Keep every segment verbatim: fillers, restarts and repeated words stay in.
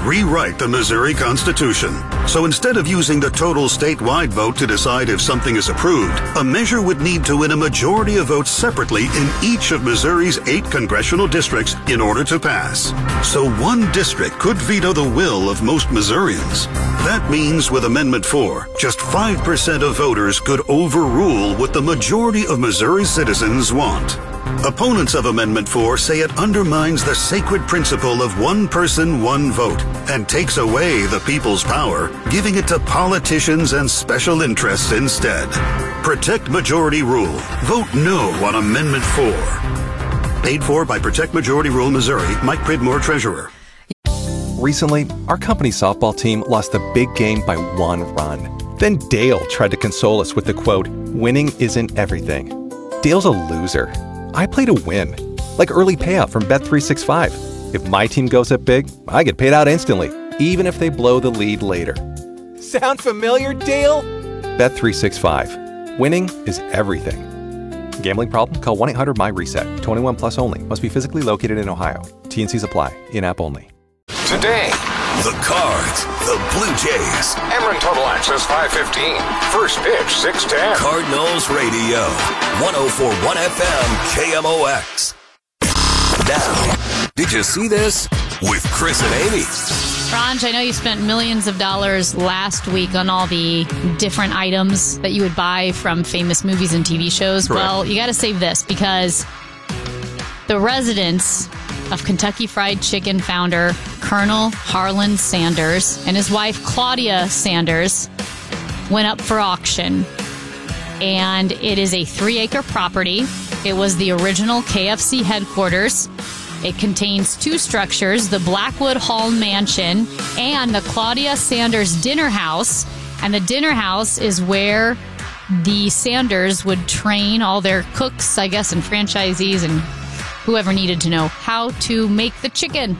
rewrite the Missouri Constitution. So instead of using the total statewide vote to decide if something is approved, a measure would need to win a majority of votes separately in each of Missouri's eight congressional districts in order to pass. So one district could veto the will of most Missourians. That means with Amendment four, just five percent of voters could overrule what the majority of Missouri citizens want. Opponents of Amendment four say it undermines the sacred principle of one person, one vote, and takes away the people's power, giving it to politicians and special interests instead. Protect Majority Rule. Vote no on Amendment four. Paid for by Protect Majority Rule Missouri. Mike Pridmore, Treasurer. Recently, our company softball team lost a big game by one run. Then Dale tried to console us with the quote, "Winning isn't everything." Dale's a loser. I play to win, like early payout from Bet three sixty-five. If my team goes up big, I get paid out instantly, even if they blow the lead later. Sound familiar, Dale? Bet three sixty-five. Winning is everything. Gambling problem? Call one eight hundred M Y reset. twenty-one plus only. Must be physically located in Ohio. T and Cs apply. In-app only. Today, the Cards, the Blue Jays. Ameren Total Access five fifteen. First pitch six ten. Cardinals Radio. one oh four point one F M K M O X. Now, did you see this? With Chris and Amy. Ranj, I know you spent millions of dollars last week on all the different items that you would buy from famous movies and T V shows. Correct. Well, you got to save this because the residents of Kentucky Fried Chicken founder Colonel Harlan Sanders and his wife Claudia Sanders went up for auction. And it is a three-acre property. It was the original K F C headquarters. It contains two structures, the Blackwood Hall Mansion and the Claudia Sanders Dinner House. And the dinner house is where the Sanders would train all their cooks, I guess, and franchisees and whoever needed to know how to make the chicken.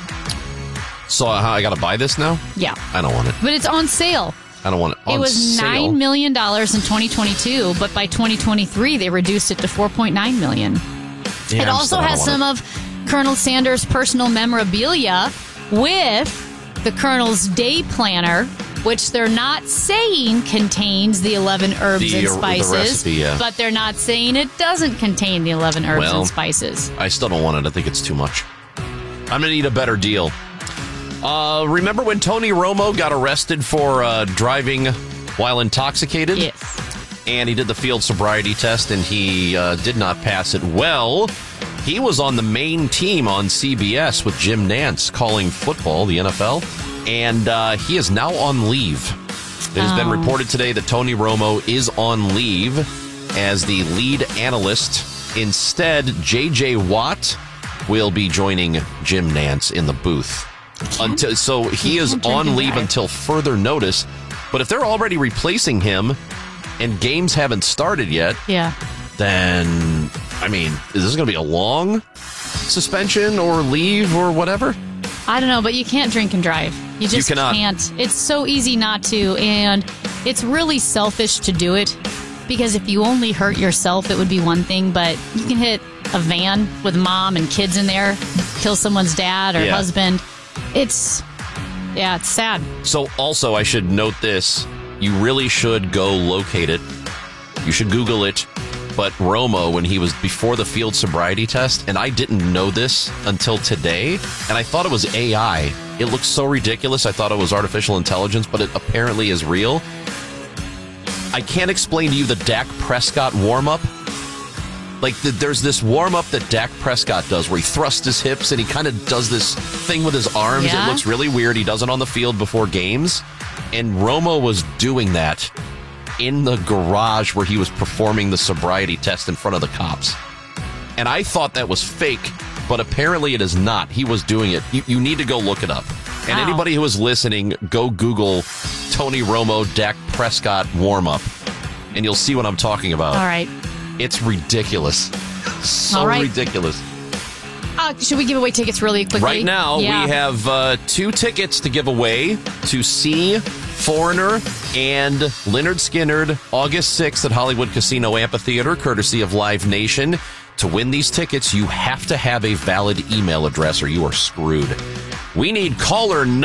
So uh, I got to buy this now? Yeah. I don't want it. But it's on sale. I don't want it on It was sale. nine million dollars in twenty twenty-two, but by twenty twenty-three, they reduced it to four point nine million dollars. Yeah, it I'm also still- I don't has want some it. of Colonel Sanders' personal memorabilia with the Colonel's day planner, which they're not saying contains the eleven herbs The- and the spices, recipe, yeah. but they're not saying it doesn't contain the eleven herbs Well, and spices. I still don't want it. I think it's too much. I'm going to need a better deal. Uh, remember when Tony Romo got arrested for uh, driving while intoxicated? Yes. And he did the field sobriety test, and he uh, did not pass it. Well, he was on the main team on C B S with Jim Nantz calling football, the N F L, and uh, he is now on leave. It has Oh. been reported today that Tony Romo is on leave as the lead analyst. Instead, J J Watt will be joining Jim Nantz in the booth. Until so he is can't drink on and leave drive. until further notice. But if they're already replacing him and games haven't started yet, Yeah. then, I mean, is this going to be a long suspension or leave or whatever? I don't know, but you can't drink and drive. You just cannot. can't. It's so easy not to, and it's really selfish to do it because if you only hurt yourself, it would be one thing, but you can hit a van with mom and kids in there, kill someone's dad or Yeah. husband. It's, yeah, it's sad. So also, I should note this. You really should go locate it. You should Google it. But Romo, when he was before the field sobriety test, and I didn't know this until today, and I thought it was A I. It looks so ridiculous. I thought it was artificial intelligence, but it apparently is real. I can't explain to you the Dak Prescott warm-up. Like, the, there's this warm-up that Dak Prescott does where he thrusts his hips and he kind of does this thing with his arms. Yeah. It looks really weird. He does it on the field before games. And Romo was doing that in the garage where he was performing the sobriety test in front of the cops. And I thought that was fake, but apparently it is not. He was doing it. You, you need to go look it up. And Wow. anybody who is listening, go Google Tony Romo, Dak Prescott warm-up, and you'll see what I'm talking about. All right. It's ridiculous. So All right. ridiculous. Uh, should we give away tickets really quickly? Right now, Yeah. we have uh, two tickets to give away to see Foreigner and Lynyrd Skynyrd August sixth at Hollywood Casino Amphitheater, courtesy of Live Nation. To win these tickets, you have to have a valid email address or you are screwed. We need caller